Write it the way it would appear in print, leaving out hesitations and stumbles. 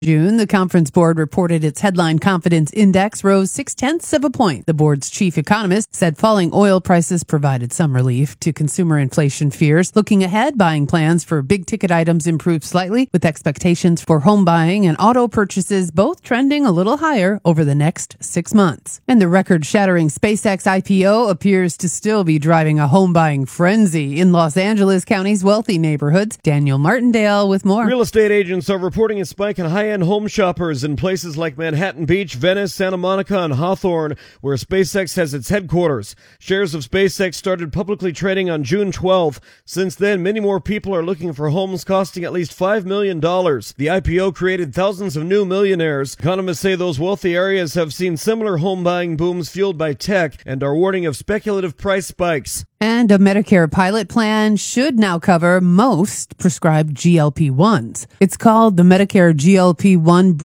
June, the conference board reported its headline confidence index rose 0.6 of a point. The board's chief economist said falling oil prices provided some relief to consumer inflation fears. Looking ahead, buying plans for big ticket items improved slightly, with expectations for home buying and auto purchases both trending a little higher over the next 6 months. And the record-shattering SpaceX IPO appears to still be driving a home buying frenzy in Los Angeles County's wealthy neighborhoods. Daniel Martindale with more. Real estate agents are reporting a spike in high-end home shoppers in places like Manhattan Beach, Venice, Santa Monica, and Hawthorne, where SpaceX has its headquarters. Shares of SpaceX started publicly trading on June 12th. Since then, many more people are looking for homes costing at least $5 million. The IPO created thousands of new millionaires. Economists say those wealthy areas have seen similar home buying booms fueled by tech and are warning of speculative price spikes. And a Medicare pilot plan should now cover most prescribed GLP-1s. It's called the Medicare GLP-1